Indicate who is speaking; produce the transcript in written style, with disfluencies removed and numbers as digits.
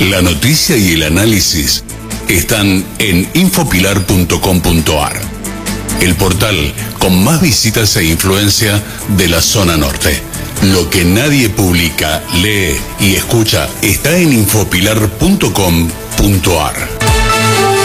Speaker 1: La noticia y el análisis están en infopilar.com.ar, el portal con más visitas e influencia de la zona norte. Lo que nadie publica, lee y escucha está en infopilar.com.ar.